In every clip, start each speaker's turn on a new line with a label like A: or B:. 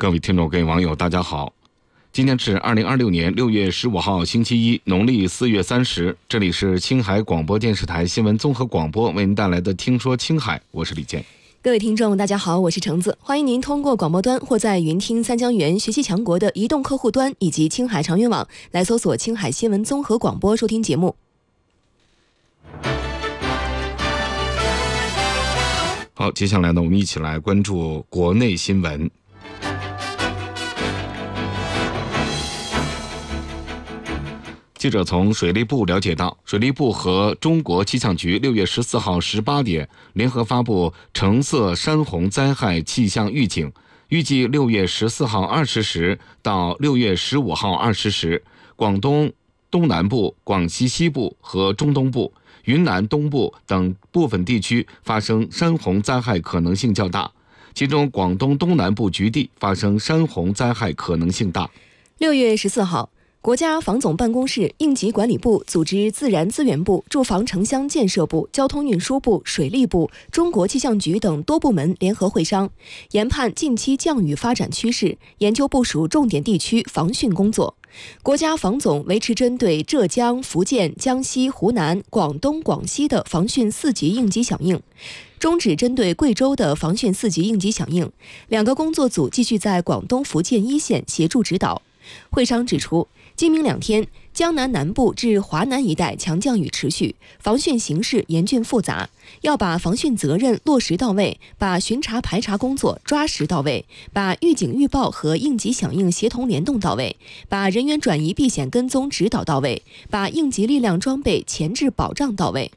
A: 各位听众、各位网友，大家好。今天是2026年6月15号，星期一，农历4月30。这里是青海广播电视台新闻综合广播为您带来的《听说青海》，我是李健。
B: 各位听众，大家好，我是橙子，欢迎您通过广播端或在云听三江源学习强国的移动客户端以及青海长云网来搜索青海新闻综合广播收听节目。
A: 好，接下来呢，我们一起来关注国内新闻。记者从水利部了解到，水利部和中国气象局6月14号18点联合发布橙色山洪灾害气象预警，预计6月14号20时到6月15号20时，广东东南部、广西西部和中东部、云南东部等部分地区发生山洪灾害可能性较大，其中广东东南部局地发生山洪灾害可能性大。
B: 6月14号，国家防总办公室、应急管理部组织自然资源部、住房城乡建设部、交通运输部、水利部、中国气象局等多部门联合会商，研判近期降雨发展趋势，研究部署重点地区防汛工作。国家防总维持针对浙江、福建、江西、湖南、广东、广西的防汛4级应急响应，终止针对贵州的防汛4级应急响应。2个工作组继续在广东、福建一线协助指导。会商指出，今明2天，江南南部至华南一带强降雨持续，防汛形势严峻复杂，要把防汛责任落实到位，把巡查排查工作抓实到位，把预警预报和应急响应协同联动到位，把人员转移避险跟踪指导到位，把应急力量装备前置保障到位。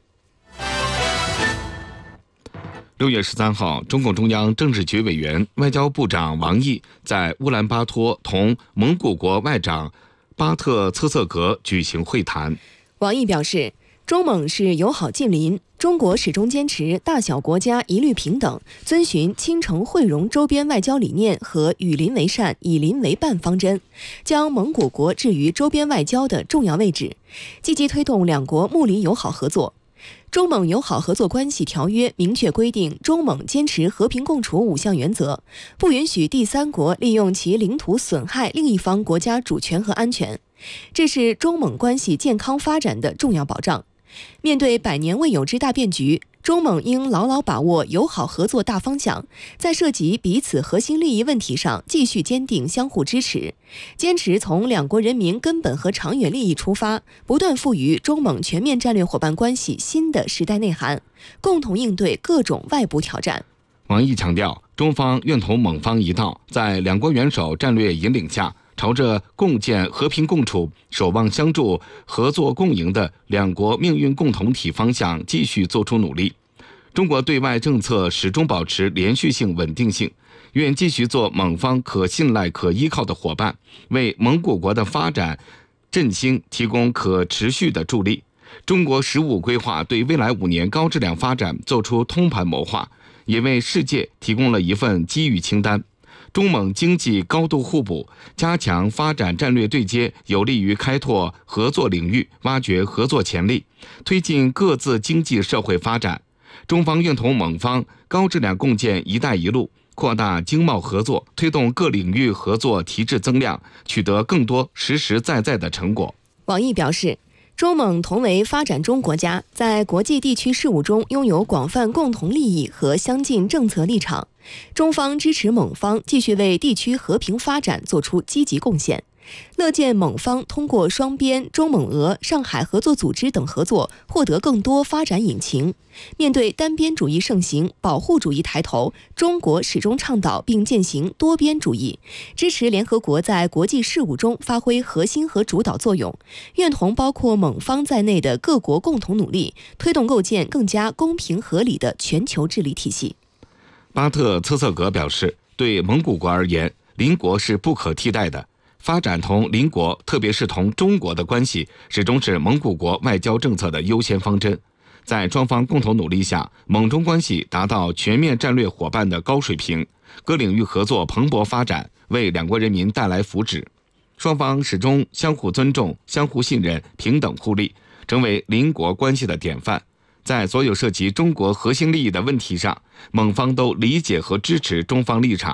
A: 6月13号，中共中央政治局委员、外交部长王毅在乌兰巴托同蒙古国外长巴特策瑟格举行会谈。
B: 王毅表示，中蒙是友好近邻，中国始终坚持大小国家一律平等，遵循亲诚惠容周边外交理念和与邻为善、以邻为伴方针，将蒙古国置于周边外交的重要位置，积极推动两国睦邻友好合作。中蒙友好合作关系条约明确规定，中蒙坚持和平共处5项原则，不允许第三国利用其领土损害另一方国家主权和安全，这是中蒙关系健康发展的重要保障。面对100年未有之大变局，中蒙应牢牢把握友好合作大方向，在涉及彼此核心利益问题上继续坚定相互支持，坚持从两国人民根本和长远利益出发，不断赋予中蒙全面战略伙伴关系新的时代内涵，共同应对各种外部挑战。
A: 王毅强调，中方愿同蒙方一道，在两国元首战略引领下，朝着共建和平共处、守望相助、合作共赢的两国命运共同体方向继续做出努力。中国对外政策始终保持连续性、稳定性，愿继续做蒙方可信赖、可依靠的伙伴，为蒙古国的发展振兴提供可持续的助力。中国15规划对未来5年高质量发展做出通盘谋划，也为世界提供了一份机遇清单。中蒙经济高度互补，加强发展战略对接，有利于开拓合作领域，挖掘合作潜力，推进各自经济社会发展。中方愿同蒙方高质量共建“一带一路”，扩大经贸合作，推动各领域合作提质增量，取得更多实实在在的成果。
B: 王毅表示，中蒙同为发展中国家，在国际地区事务中拥有广泛共同利益和相近政策立场。中方支持蒙方继续为地区和平发展做出积极贡献，乐见蒙方通过双边、中蒙俄、上海合作组织等合作，获得更多发展引擎。面对单边主义盛行、保护主义抬头，中国始终倡导并践行多边主义，支持联合国在国际事务中发挥核心和主导作用，愿同包括蒙方在内的各国共同努力，推动构建更加公平合理的全球治理体系。
A: 巴特策瑟格表示，对蒙古国而言，邻国是不可替代的，发展同邻国，特别是同中国的关系，始终是蒙古国外交政策的优先方针。在双方共同努力下，蒙中关系达到全面战略伙伴的高水平，各领域合作蓬勃发展，为两国人民带来福祉。双方始终相互尊重、相互信任、平等互利，成为邻国关系的典范。在所有涉及中国核心利益的问题上，蒙方都理解和支持中方立场。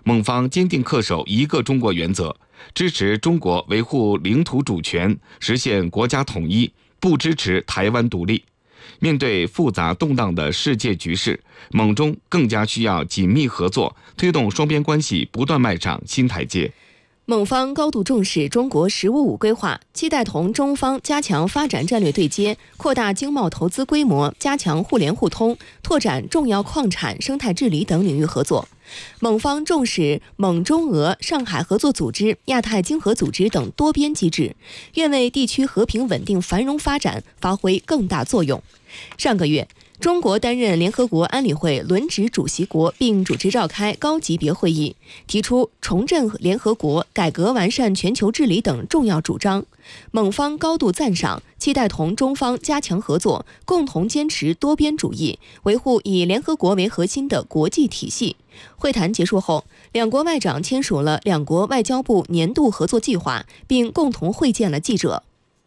A: 蒙方坚定恪守一个中国原则，支持中国维护领土主权，实现国家统一，不支持台湾独立。面对复杂动荡的世界局势，蒙中更加需要紧密合作，推动双边关系不断迈上新台阶。
B: 蒙方高度重视中国“十五五”规划，期待同中方加强发展战略对接，扩大经贸投资规模，加强互联互通，拓展重要矿产、生态治理等领域合作。蒙方重视蒙中俄、上海合作组织、亚太经合组织等多边机制，愿为地区和平稳定繁荣发展发挥更大作用。上个月，中国担任联合国安理会轮值主席国，并主持召开高级别会议，提出重振联合国、改革完善全球治理等重要主张。蒙方高度赞赏，期待同中方加强合作，共同坚持多边主义，维护以联合国为核心的国际体系。会谈结束后，两国外长签署了两国外交部年度合作计划，并共同会见了记者。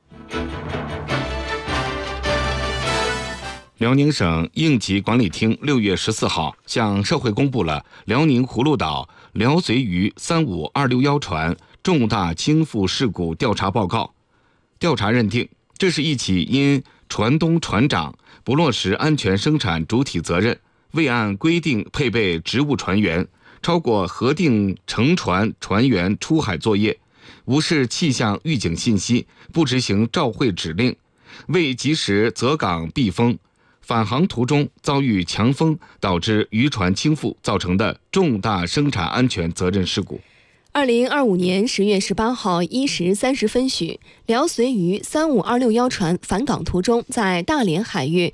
A: 辽宁省应急管理厅6月14号向社会公布了辽宁葫芦岛辽绥渝35261船重大倾覆事故调查报告。调查认定，这是一起因船东船长不落实安全生产主体责任，未按规定配备职务船员，超过核定乘船船员出海作业，无视气象预警信息，不执行照会指令，未及时择港避风，返航途中遭遇强风，导致渔船倾覆，造成的重大生产安全责任事故。
B: 2025年10月18号1时30分许，辽绥渝35261船返港途中，在大连海域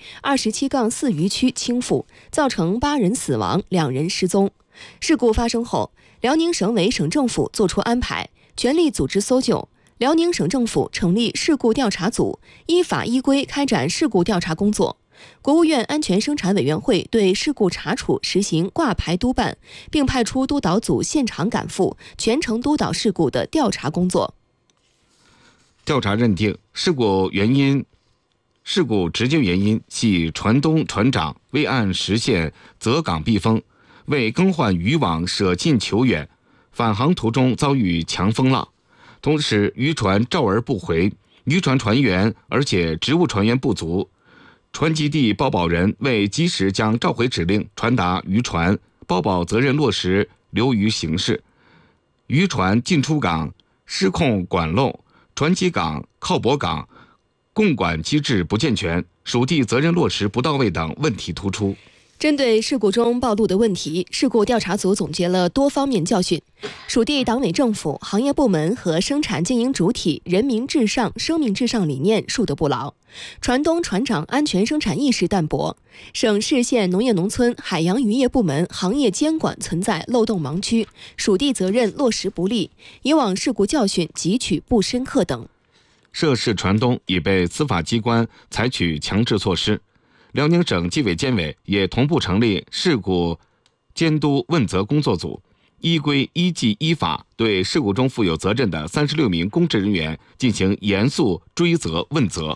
B: 27-4渔区倾覆，造成8人死亡，2人失踪。事故发生后，辽宁省委省政府作出安排，全力组织搜救。辽宁省政府成立事故调查组，依法依规开展事故调查工作。国务院安全生产委员会对事故查处实行挂牌督办，并派出督导组现场赶赴，全程督导事故的调查工作。
A: 调查认定，事故直接原因系船东船长未按时限择港避风，未更换渔网舍近求远，返航途中遭遇强风浪，同时渔船照而不回，渔船船员而且职务船员不足，船籍地包保人未及时将召回指令传达渔船，包保责任落实流于形式，渔船进出港失控管漏，船籍港、靠泊港共管机制不健全，属地责任落实不到位等问题突出。
B: 针对事故中暴露的问题，事故调查组总结了多方面教训，属地党委政府、行业部门和生产经营主体人民至上、生命至上理念树德不牢，船东船长安全生产意识淡薄，省市县农业农村海洋渔业部门行业监管存在漏洞盲区，属地责任落实不力，以往事故教训汲取不深刻等。
A: 涉事船东已被司法机关采取强制措施。辽宁省纪委监委也同步成立事故监督问责工作组，依规依纪依法对事故中负有责任的36名公职人员进行严肃追责问责。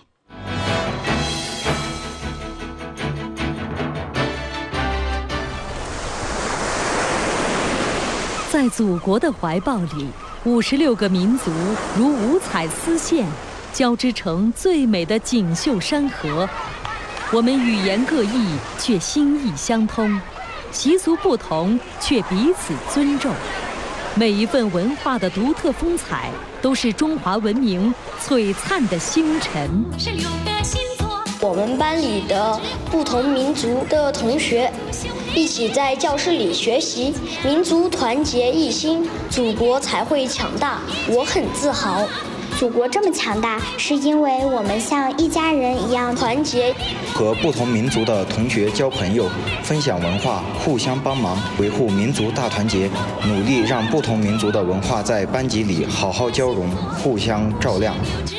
C: 在祖国的怀抱里，56个民族如五彩丝线，交织成最美的锦绣山河。我们语言各异，却心意相通；习俗不同，却彼此尊重。每一份文化的独特风采，都是中华文明璀璨的星辰。
D: 我们班里的不同民族的同学一起在教室里学习，民族团结一心，祖国才会强大。我很自豪。
E: 祖国这么强大，是因为我们像一家人一样团结。
F: 和不同民族的同学交朋友，分享文化，互相帮忙，维护民族大团结，努力让不同民族的文化在班级里好好交融，互相照亮。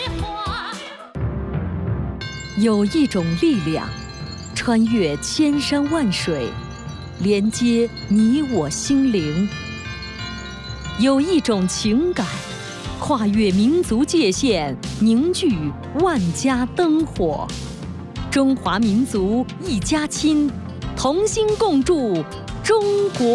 C: 有一种力量，穿越千山万水，连接你我心灵；有一种情感，跨越民族界限，凝聚万家灯火。中华民族一家亲，同心共筑中国。